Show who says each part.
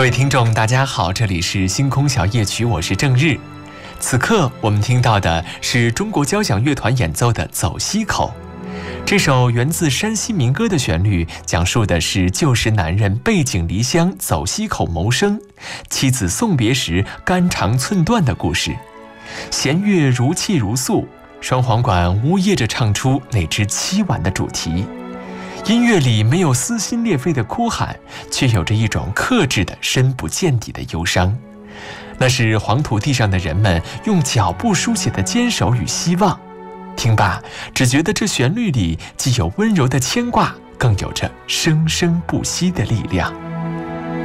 Speaker 1: 各位听众大家好，这里是星空小夜曲，我是郑日。此刻我们听到的是中国交响乐团演奏的《走西口》。这首源自山西民歌的旋律，讲述的是旧时男人背井离乡走西口谋生，妻子送别时肝肠寸断的故事。弦乐如泣如诉，双簧管呜咽着唱出那支凄婉的主题。音乐里没有撕心裂肺的哭喊，却有着一种克制的深不见底的忧伤。那是黄土地上的人们用脚步书写的坚守与希望。听罢，只觉得这旋律里既有温柔的牵挂，更有着生生不息的力量。